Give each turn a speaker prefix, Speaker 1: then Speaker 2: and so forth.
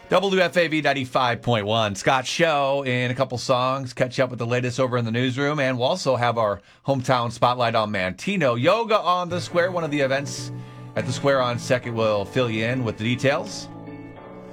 Speaker 1: WFAV 95.1. Scott Show in a couple songs. Catch up with the latest over in the newsroom. And we'll also have our hometown spotlight on Mantino. Yoga on the Square, one of the events at the Square on 2nd. We'll fill you in with the details.